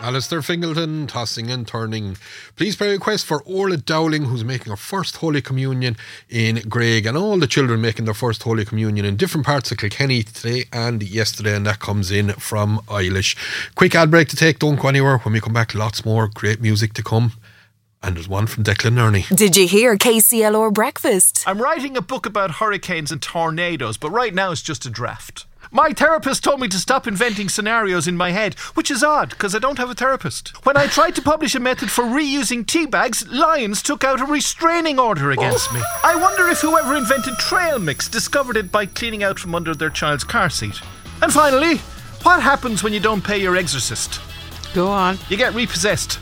Alistair Fingleton, tossing and turning. Please pray request for Orla Dowling, who's making her first Holy Communion in Greg, and all the children making their first Holy Communion in different parts of Kilkenny today and yesterday, and that comes in from Eilish. Quick ad break to take, don't go anywhere. When we come back, lots more great music to come. And there's one from Declan Nerney. Did you hear KCLR Breakfast? I'm writing a book about hurricanes and tornadoes, but right now it's just a draft. My therapist told me to stop inventing scenarios in my head, which is odd because I don't have a therapist. When I tried to publish a method for reusing tea bags, Lions took out a restraining order against me. I wonder if whoever invented trail mix discovered it by cleaning out from under their child's car seat. And finally, what happens when you don't pay your exorcist? Go on. You get repossessed.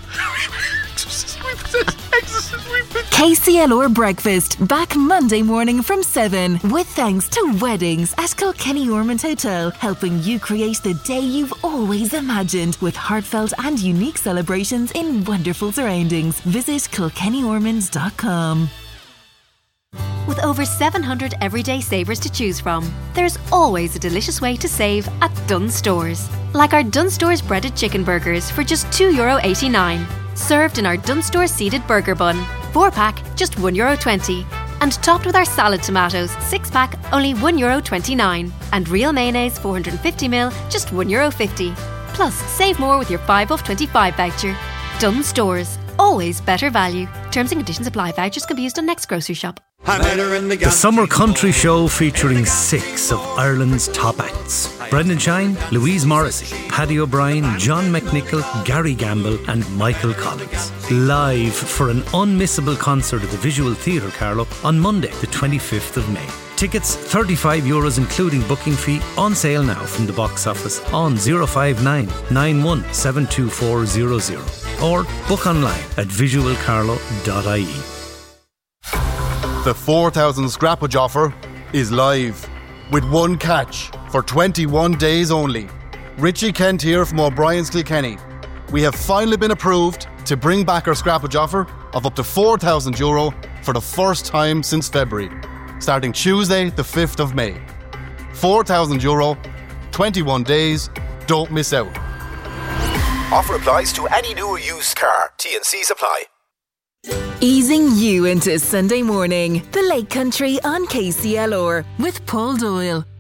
KCLR Breakfast, back Monday morning from 7, with thanks to Weddings at Kilkenny Ormond Hotel, helping you create the day you've always imagined with heartfelt and unique celebrations in wonderful surroundings. Visit kilkennyormonds.com. With over 700 everyday savers to choose from, there's always a delicious way to save at Dunnes Stores. Like our Dunnes Stores breaded chicken burgers for just €2.89. Served in our Dunnes Stores seeded burger bun. 4-pack, just €1.20. And topped with our salad tomatoes, 6-pack, only €1.29. And real mayonnaise, 450ml, just €1.50. Plus, save more with your 5 off 25 voucher. Dunnes Stores. Always better value. Terms and conditions apply. Vouchers can be used on next grocery shop. The Summer Country Show featuring 6 of Ireland's top acts. Brendan Shine, Louise Morrissey, Paddy O'Brien, John McNichol, Gary Gamble and Michael Collins. Live for an unmissable concert at the Visual Theatre, Carlow, on Monday the 25th of May. Tickets €35 including booking fee, on sale now from the box office on 059 91 72400 or book online at visualcarlow.ie. The 4,000 scrappage offer is live with one catch for 21 days only. Richie Kent here from O'Brien's Kilkenny. We have finally been approved to bring back our scrappage offer of up to €4,000 for the first time since February, starting Tuesday the 5th of May. €4,000, 21 days, don't miss out. Offer applies to any new or used car. T&Cs apply. Easing you into Sunday morning, the Lake Country on KCLR with Paul Doyle.